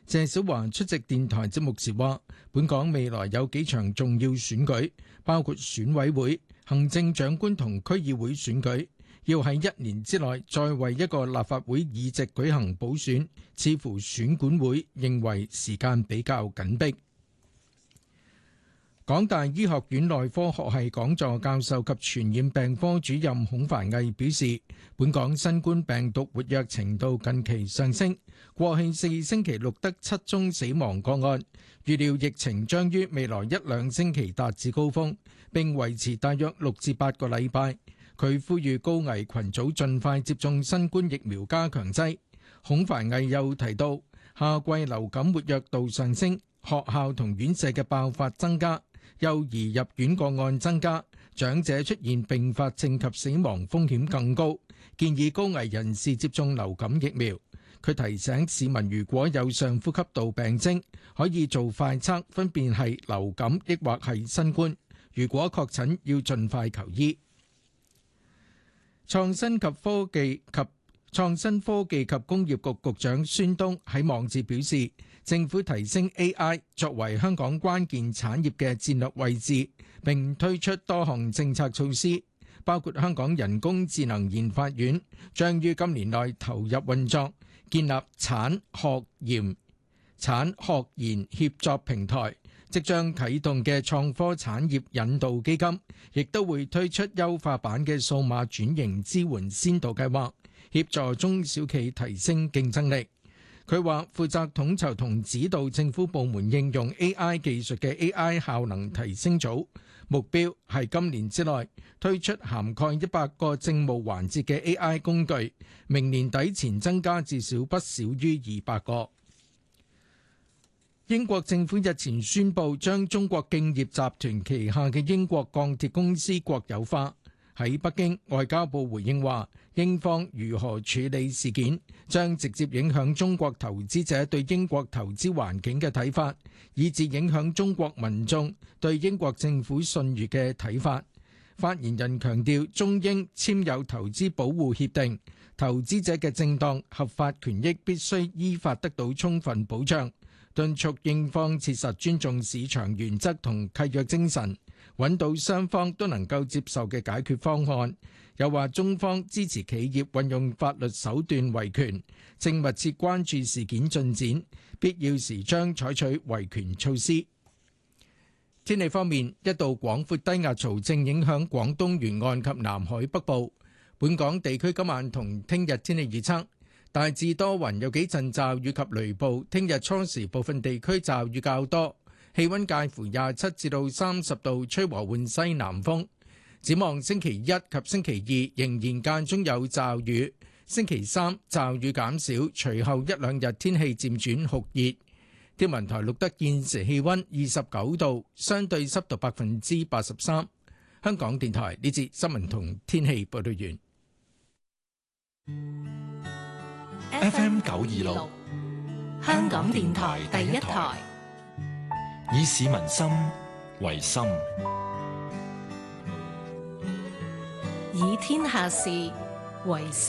謝小華出席電台節目時話，本港未來有幾場重要選舉，包括選委會、行政長官同區議會選舉，要喺1年之內再為一個立法會議席舉行補選，似乎選管會認為時間比較緊迫。港大醫學院內科學系講座教授及傳染病科主任孔繁毅表示，本港新冠病毒活躍程度近期上升，過去4星期錄得7宗死亡個案，預料疫情將於未來1-2星期達至高峰，並維持大約6至8個禮拜。佢呼籲高危群組盡快接種新冠疫苗加強劑。孔繁毅又提到，夏季流感活躍度上升，學校同院舍嘅爆發增加，幼兒入院個案增加，長者出現併發症及死亡風險更高，建議高危人士接種流感疫苗。佢提醒市民，如果有上呼吸道病徵，可以做快測，分辨係流感抑或係新冠。如果確診，要盡快求醫。創新科技及工業局局長孫東喺網誌表示，政府提升 AI 作為香港關鍵產業嘅戰略位置，並推出多項政策措施，包括香港人工智能研發院將於今年內投入運作，建立產學研協作平台，即將啟動嘅創科產業引導基金，亦都會推出優化版嘅數碼轉型支援先導計劃，協助中小企提升競爭力。佢話負責統籌同指導政府部門應用 AI 技術嘅 AI 效能提升組，目標係今年之內推出涵蓋100個政務環節嘅 AI 工具，明年底前增加至少不少於200個。英國政府日前宣布將中國敬業集團旗下嘅英國鋼鐵公司國有化。喺北京，外交部回應話，英方如何處理事件，將直接影響中國投資者對英國投資環境嘅睇法，以至影響中國民眾對英國政府信譽嘅睇法。發言人強調，中英簽有投資保護協定，投資者嘅正當合法權益必須依法得到充分保障，敦促英方切實尊重市場原則同契約精神，揾到雙方都能夠接受嘅解決方案。又話中方支持企業運用法律手段維權，正密切關注事件進展，必要時將採取維權措施。天氣方面，一道廣闊低壓槽正影響廣東沿岸及南海北部。本港地區今晚同聽日天氣預測，大致多雲，有幾陣驟雨及雷暴。聽日初時部分地區驟雨較多，氣溫介乎27至到30度，吹和緩西南風。展望星期一及星期二仍然間中有驟雨，星期三驟雨減少，隨後1-2日天氣漸轉酷熱。天文台錄得現時氣溫29度，相對濕度83%。香港電台呢節新聞同天氣報道完。 FM 926，香港電台第一台，以市民心為心， 以天下事為事。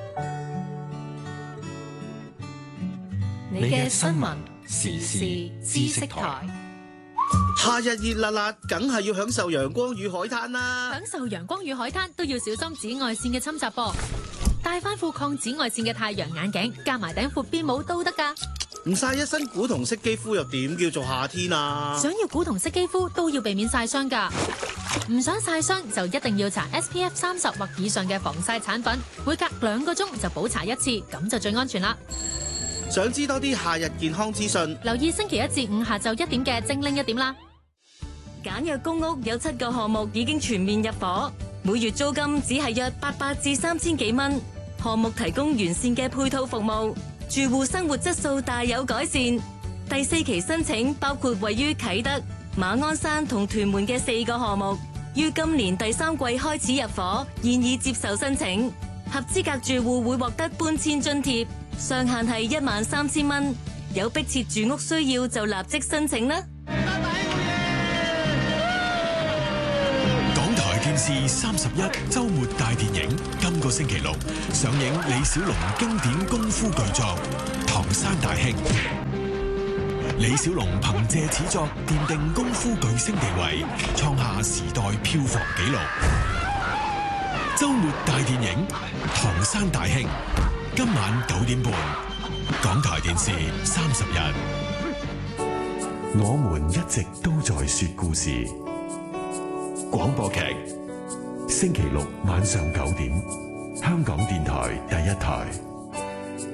你嘅新聞時事知識台。 夏日熱辣辣，梗係要享受陽光與海灘啦！ 享受陽光與海灘都要小心紫外線嘅侵襲噃。戴翻副抗紫外線嘅太陽眼鏡，加埋頂闊邊帽都得㗎。 唔曬一身古銅色肌膚又點叫做夏天啊？ 想要古銅色肌膚都要避免曬傷㗎。唔想曬傷就一定要搽 SPF 30或以上嘅防曬產品，每隔2個鐘就補搽一次，咁就最安全啦。 想知多啲夏日健康資訊， 留意星期1至5下晝1點嘅精靈1點啦。 簡約公屋有7個項目已經全面入伙，每月租金只係約800至3000幾蚊。項目提供完善嘅配套服務，住戶生活質素大有改善。第4期申請包括位於啟德、馬鞍山同屯門嘅4個項目，於今年第3季開始入伙，現已接受申請。合資格住戶會獲得搬遷津貼，上限係13000蚊。有迫切住屋需要就立即申請啦。 港台電視31週末大電影，今個星期六上映李小龍經典功夫巨作《唐山大兄》。 李小龍憑借此作奠定功夫巨星地位，創下時代票房紀錄。周末大電影《唐山大兄》，今晚9點半，港台電視31。 我們一直都在說故事。廣播劇，星期六晚上9點，香港電台第一台。